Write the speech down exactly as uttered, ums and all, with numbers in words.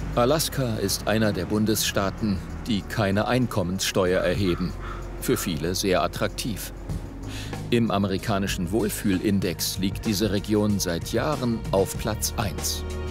Alaska ist einer der Bundesstaaten, die keine Einkommenssteuer erheben. Für viele sehr attraktiv. Im amerikanischen Wohlfühlindex liegt diese Region seit Jahren auf Platz eins.